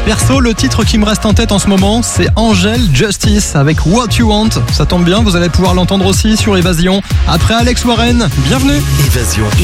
Perso, le titre qui me reste en tête en ce moment, c'est Angel Justice avec What You Want. Ça tombe bien, vous allez pouvoir l'entendre aussi sur Évasion. Après Alex Warren, bienvenue. Évasion.